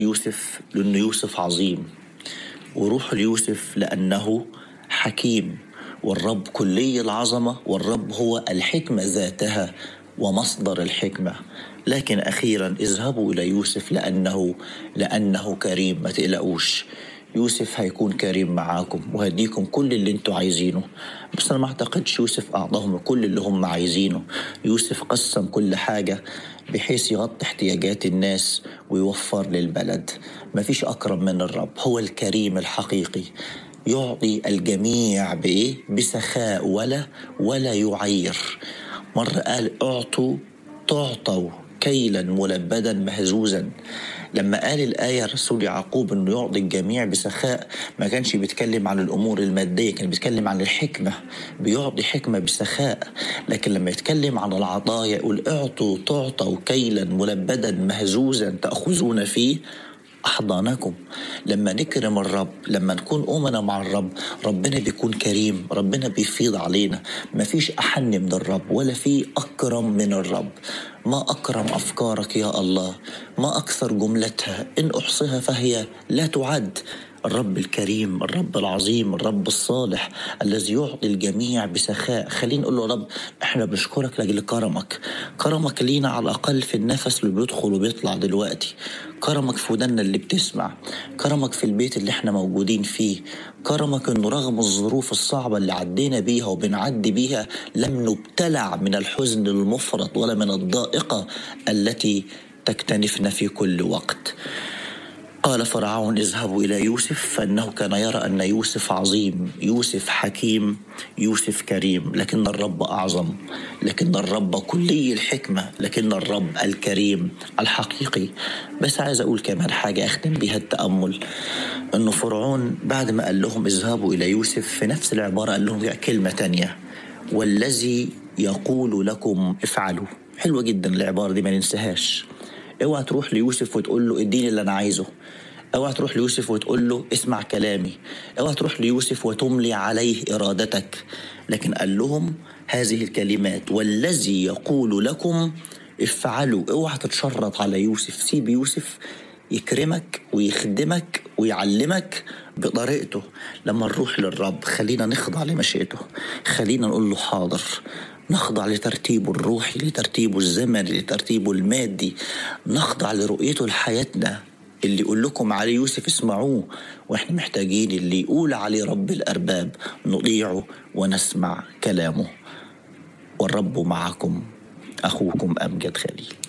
يوسف لأنه يوسف عظيم، وروح ليوسف لأنه حكيم، والرب كلي العظمة، والرب هو الحكمة ذاتها ومصدر الحكمة. لكن أخيرا اذهبوا إلى يوسف لأنه كريم. ما تقلقوش، يوسف هيكون كريم معاكم وهديكم كل اللي انتوا عايزينه. بس أنا ما أعتقدش يوسف أعطاهم كل اللي هم عايزينه. يوسف قسم كل حاجة بحيث يغطي احتياجات الناس ويوفر للبلد. ما فيش أكرم من الرب، هو الكريم الحقيقي، يعطي الجميع بسخاء ولا يعير. مرة قال اعطوا تعطوا كيلا ملبدا مهزوزا. لما قال الآية الرسول يعقوب أنه يعطي الجميع بسخاء، ما كانش بيتكلم عن الأمور المادية، كان بيتكلم عن الحكمة، بيعطي حكمة بسخاء. لكن لما يتكلم عن العطايا يقول اعطوا تعطوا كيلا ملبدا مهزوزا تأخذون فيه أحضانكم. لما نكرم الرب، لما نكون أمنا مع الرب، ربنا بيكون كريم، ربنا بيفيض علينا. ما فيش أحن من الرب ولا في أكرم من الرب. ما أكرم أفكارك يا الله، ما أكثر جملتها، إن أحصيها فهي لا تعد. الرب الكريم، الرب العظيم، الرب الصالح الذي يعطي الجميع بسخاء. خلينا نقول له رب احنا بنشكرك لأجل كرمك لينا، على الأقل في النفس اللي بيدخل وبيطلع دلوقتي، كرمك في ودنا اللي بتسمع، كرمك في البيت اللي احنا موجودين فيه، كرمك انه رغم الظروف الصعبة اللي عدينا بيها وبنعدي بيها لم نبتلع من الحزن المفرط ولا من الضائقة التي تكتنفنا في كل وقت. قال فرعون اذهبوا إلى يوسف، فإنه كان يرى أن يوسف عظيم، يوسف حكيم، يوسف كريم، لكن الرب أعظم، لكن الرب كلي الحكمة، لكن الرب الكريم الحقيقي. بس عايز أقول كمان حاجة أختم بها التأمل، أنه فرعون بعد ما قال لهم اذهبوا إلى يوسف، في نفس العبارة قال لهم كلمة تانية، والذي يقول لكم افعلوا. حلوة جدا العبارة دي، ما ننساهاش. اوعى تروح ليوسف وتقول له اديني اللي انا عايزه، اوعى تروح ليوسف وتقول له اسمع كلامي، اوعى تروح ليوسف وتملي عليه ارادتك. لكن قال لهم هذه الكلمات، والذي يقول لكم افعلوا. اوعى تتشرط على يوسف، سيب يوسف يكرمك ويخدمك ويعلمك بطريقته. لما نروح للرب خلينا نخضع لمشيئته، خلينا نقول له حاضر، نخضع لترتيبه الروحي، لترتيبه الزمني، لترتيبه المادي، نخضع لرؤيته لحياتنا. اللي يقول لكم عليه يوسف اسمعوه، واحنا محتاجين اللي يقول عليه رب الأرباب نطيعه ونسمع كلامه. والرب معكم. أخوكم أمجد خليل.